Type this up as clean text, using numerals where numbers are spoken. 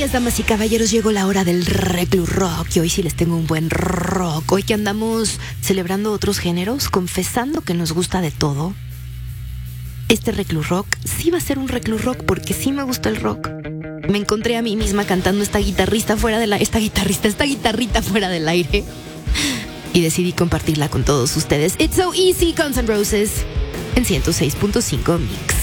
días, damas y caballeros, llegó la hora del Reclu Rock y hoy sí les tengo un buen rock. Hoy que andamos celebrando otros géneros, confesando que nos gusta de todo. Este Reclu Rock sí va a ser un Reclu Rock porque sí me gusta el rock. Me encontré a mí misma cantando esta guitarrita fuera del aire y decidí compartirla con todos ustedes. It's So Easy, Guns N' Roses en 106.5 Mix.